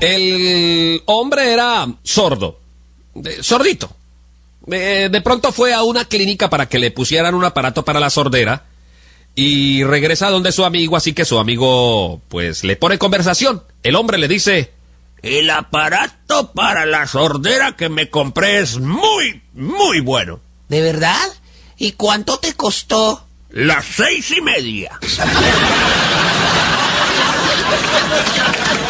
El hombre era sordo, sordito. De pronto fue a una clínica para que le pusieran un aparato para la sordera y regresa donde su amigo, así que su amigo pues le pone conversación. El hombre le dice: el aparato para la sordera que me compré es muy, muy bueno. ¿De verdad? ¿Y cuánto te costó? Las 6:30.